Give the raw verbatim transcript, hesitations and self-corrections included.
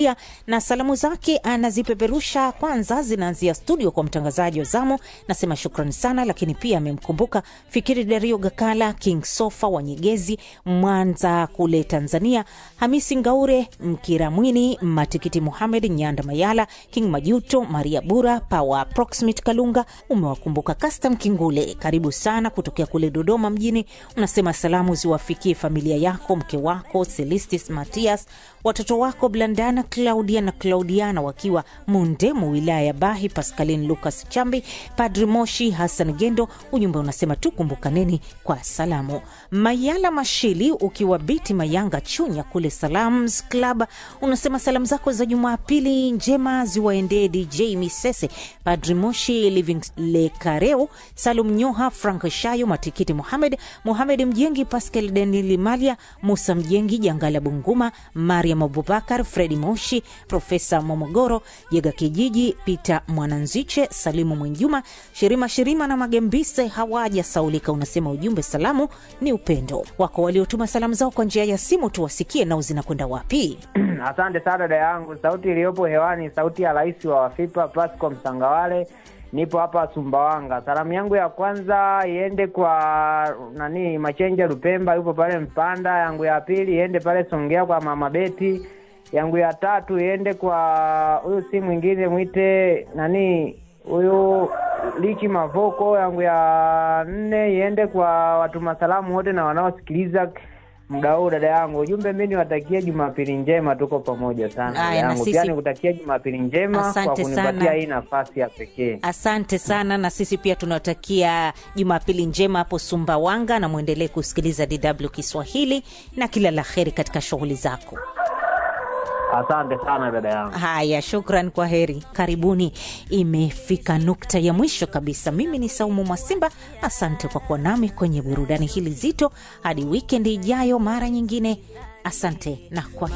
na salamu zake anazipeperusha. Kwanza zinaanzia studio kwa mtangazaji wa zamu, nasema shukrani sana, lakini pia amemkumbuka Fikiri Dario Gakala, King Sofa wa Nyegezi Mwanza kule Tanzania, Hamisi Ngaure Mkiramwini, Matikiti Muhammad Nyanda Mayala, King Majuto, Maria Bura, Power Approximate Kalunga. Umewakumbuka Custom Kingule, karibu sana kutokea kule Dodoma mjini. Unasema salamu ziwafikie familia yako, mke wako Celestis Matias, watoto wako Blandana, Claudia na Claudiana wakiwa Mundemu wilaya ya Bahi, Pascaline Lucas Chambi, Padri Moshi Hassan Gendo. Ujumbe unasema tukumbukaneni kwa salamu. Mayala Mashili ukiwa Biti Mayanga Chunya kule Salams Club, unasema salamu zako za Jumapili njema ziwaendee D J Misese, Padri Moshi, Living Le Kareo, Salum Nyoha, Frank Shayo, Matikiti Muhammad, Muhammad Mjengi, Pascal Daniel Malia, Musa Mjengi, Jangala Bunguma, Maria Abubakar, Fredi Moshi, Profesa Momogoro, Yega Kijiji, Peter Mwananziche, Salimu Mwenjuma, Shirima Shirima na Magembise hawaja saulika. Unasema ujumbe salamu ni upendo. Wako waliotuma salamu zao kwa njia ya simu tuwasikie nao zinakwenda wapi. Asante sana dada yangu. Sauti iliyopo hewani sauti ya rais wa Wafipa Pasco Msangawale. Nipo hapa Sumbawanga. Salamu yangu ya kwanza iende kwa nani Machenja Lupemba yupo pale Mpanda. Yangu ya pili iende pale Songea kwa Mama Beti. Yangu ya tatu iende kwa huyu si mwingine mwite nani huyu Lichi Mavoko. Yangu ya nne iende kwa watu masalamu wote na wanaosikiliza muda huu dada yangu. Ujumbe mimi niwatakia Jumapili njema, tuko pamoja sana dada yangu. Pia nikutakia Jumapili njema kwa kunipatia hii nafasi ya pekee. Asante sana, na sisi pia tunawatakia Jumapili njema hapo Sumbawanga, na muendelee kusikiliza D W Kiswahili na kila la kheri katika shughuli zako. Asante sana dada yangu. Haya, shukran, kwa heri. Karibuni. Imefika nukta ya mwisho kabisa. Mimi ni Saumu Mwasimba. Asante kwa kuwa nami kwenye burudani hili zito. Hadi weekend ijayo mara nyingine. Asante na kwa